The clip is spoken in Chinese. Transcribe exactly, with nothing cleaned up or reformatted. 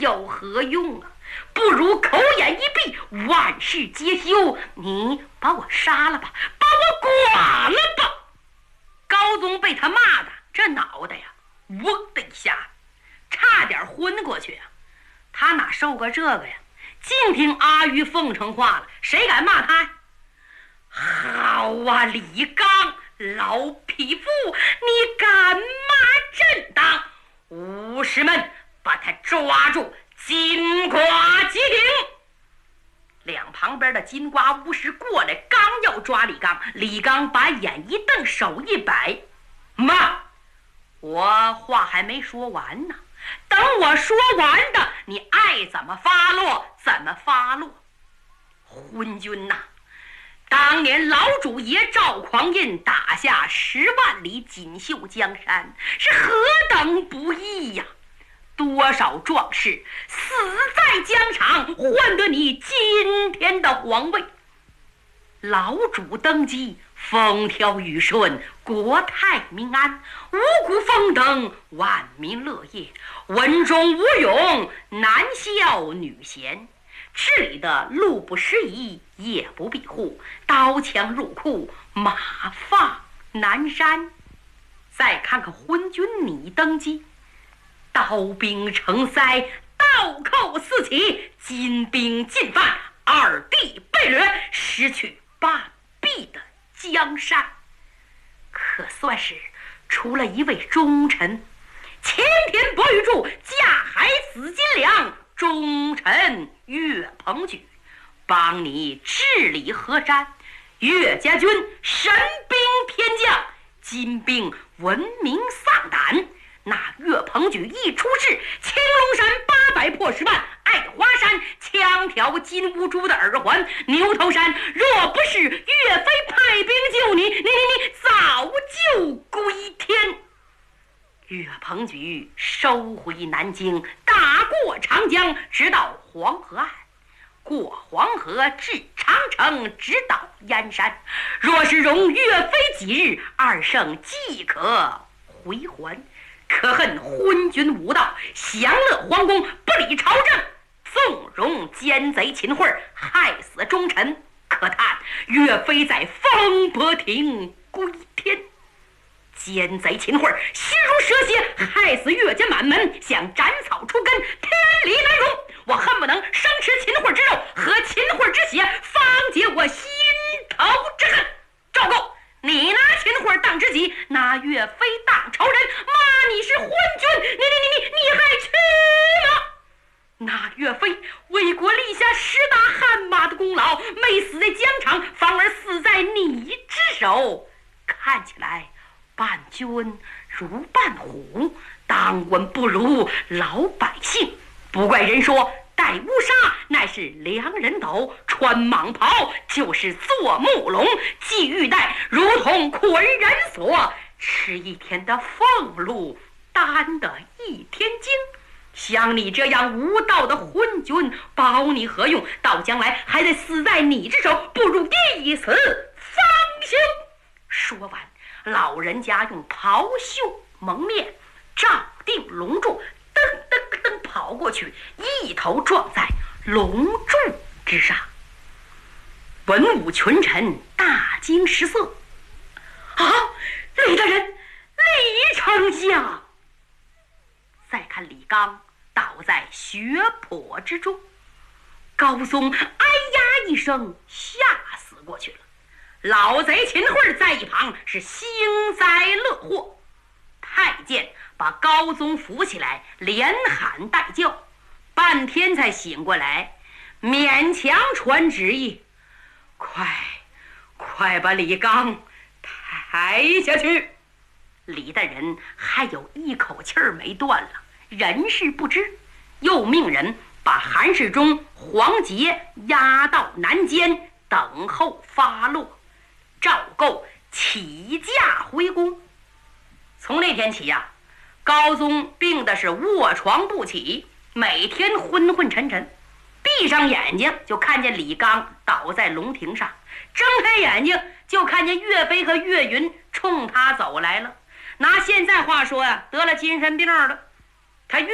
有何用啊？不如口眼一闭，万事皆休。你把我杀了吧，把我剐了吧！高宗被他骂的这脑袋呀，嗡的一下，差点昏过去啊！他哪受过这个呀？净听阿谀奉承话了，谁敢骂他呀？好啊，李刚，老匹夫，你敢骂朕当？武士们，把他抓住，金瓜击顶！两旁边的金瓜武士过来，刚要抓李刚，李刚把眼一瞪，手一摆：“妈，我话还没说完呢，等我说完的，你爱怎么发落怎么发落。”昏君呐，当年老主爷赵匡胤打下十万里锦绣江山，是何等不易呀！多少壮士死在疆场，换得你今天的皇位。老主登基，风调雨顺，国泰民安，五谷丰登，万民乐业，文中无勇，男孝女贤，治理的路不拾遗，夜不闭户，刀枪入库，马放南山。再看看昏君你登基，刀兵成塞，倒扣四起，金兵进犯，二帝被掠，失去半壁的江山，可算是除了一位忠臣，前田伯玉柱，架海紫金梁，忠臣岳鹏举，帮你治理河山。岳家军神兵天降，金兵闻名丧胆。那岳鹏举一出世，青龙山八百破十万，爱华山枪挑金乌珠的耳环，牛头山若不是岳飞派兵救你，你你你早就归天。岳鹏举收回南京，打过长江，直到黄河岸，过黄河至长城，直捣燕山。若是容岳飞几日，二圣即可回还。可恨昏君无道，享乐皇宫，不理朝政，纵容奸贼秦桧，害死忠臣。可叹岳飞在风波亭归天。奸贼秦桧心如蛇蝎，害死岳家满门，想斩草除根，天理难容。我恨不能生吃秦桧之肉，喝秦桧之血，方解我心头之恨。赵构，你拿秦桧当知己，拿岳飞当仇人，骂你是昏君，你你你你你还去吗？那岳飞为国立下十大汗马的功劳，没死在疆场，反而死在你之手。看起来伴君如伴虎，当文不如老百姓。不怪人说戴乌纱乃是良人斗，穿蟒袍就是做木龙，系玉带如同捆人锁，吃一天的俸禄，担得一天经。像你这样无道的昏君，保你何用？到将来还得死在你之手，不如一死方休。说完，老人家用袍袖蒙面，照定龙柱，噔噔噔跑过去，一头撞在龙柱之上。文武群臣大惊失色。啊，李大人，李丞相！再看李刚倒在血泊之中，高宗哎呀一声吓死过去了。老贼秦桧在一旁是幸灾乐祸。太监把高宗扶起来，连喊带叫，半天才醒过来，勉强传旨意：快快把李刚抬下去。李大人还有一口气儿没断了，人事不知，又命人把韩世忠、黄杰押到南监，等候发落。赵构起驾回宫。从那天起呀、啊，高宗病的是卧床不起，每天昏昏沉沉，闭上眼睛就看见李刚倒在龙庭上，睁开眼睛就看见岳飞和岳云冲他走来了。拿现在话说呀、啊，得了精神病了。他越